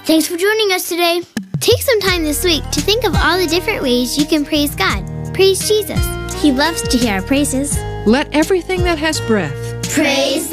Thanks for joining us today. Take some time this week to think of all the different ways you can praise God. Praise Jesus. He loves to hear our praises. Let everything that has breath praise